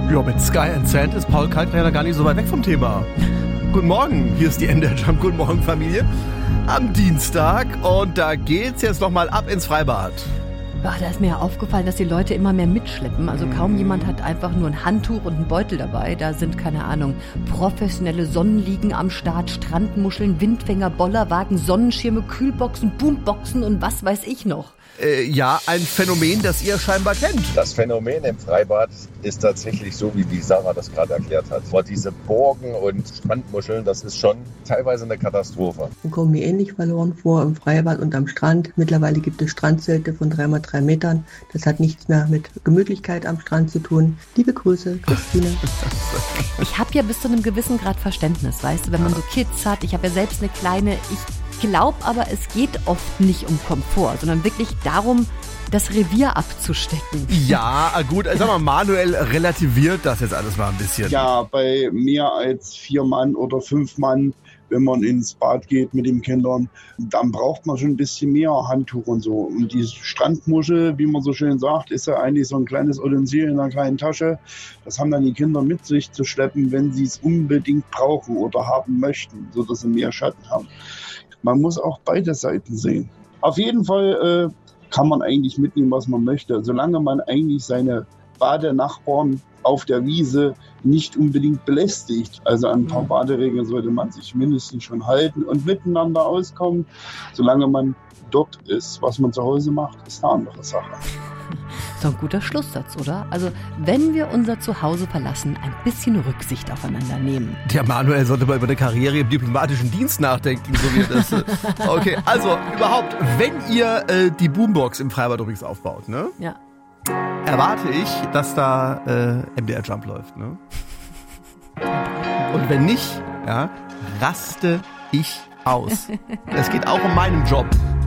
Ja, mit Sky and Sand ist Paul Kalkbrenner gar nicht so weit weg vom Thema. Guten Morgen, hier ist die MDR Jump. Guten Morgen, Familie. Am Dienstag und da geht's jetzt nochmal ab ins Freibad. Ja, da ist mir ja aufgefallen, dass die Leute immer mehr mitschleppen. Also kaum jemand hat einfach nur ein Handtuch und einen Beutel dabei. Da sind, keine Ahnung, professionelle Sonnenliegen am Start, Strandmuscheln, Windfänger, Bollerwagen, Sonnenschirme, Kühlboxen, Boomboxen und was weiß ich noch. Ja, ein Phänomen, das ihr scheinbar kennt. Das Phänomen im Freibad ist tatsächlich so, wie die Sarah das gerade erklärt hat. Aber diese Burgen und Strandmuscheln, das ist schon teilweise eine Katastrophe. Ich komme mir ähnlich verloren vor im Freibad und am Strand. Mittlerweile gibt es Strandzelte von 3x3 Metern. Das hat nichts mehr mit Gemütlichkeit am Strand zu tun. Liebe Grüße, Christine. Ich habe ja bis zu einem gewissen Grad Verständnis, weißt du, wenn man so Kids hat. Ich habe ja selbst eine kleine, ich glaube aber, es geht oft nicht um Komfort, sondern wirklich darum, das Revier abzustecken. Ja, gut, sag mal, Manuel relativiert das jetzt alles mal ein bisschen. Ja, bei mehr als 4 Mann oder 5 Mann, wenn man ins Bad geht mit den Kindern, dann braucht man schon ein bisschen mehr Handtuch und so. Und die Strandmuschel, wie man so schön sagt, ist ja eigentlich so ein kleines Utensil in einer kleinen Tasche. Das haben dann die Kinder mit sich zu schleppen, wenn sie es unbedingt brauchen oder haben möchten, sodass sie mehr Schatten haben. Man muss auch beide Seiten sehen. Auf jeden Fall kann man eigentlich mitnehmen, was man möchte, solange man eigentlich seine Badenachbarn auf der Wiese nicht unbedingt belästigt. Also an ein paar Baderegeln sollte man sich mindestens schon halten und miteinander auskommen. Solange man dort ist, was man zu Hause macht, ist eine andere Sache. So ein guter Schlusssatz, oder? Also, wenn wir unser Zuhause verlassen, ein bisschen Rücksicht aufeinander nehmen. Der Manuel sollte mal über eine Karriere im diplomatischen Dienst nachdenken, so wie das. Okay, also überhaupt, wenn ihr die Boombox im Freibad übrigens aufbaut, ne? Ja. Erwarte ich, dass da MDR Jump läuft, ne? Und wenn nicht, ja, raste ich aus. Es geht auch um meinen Job.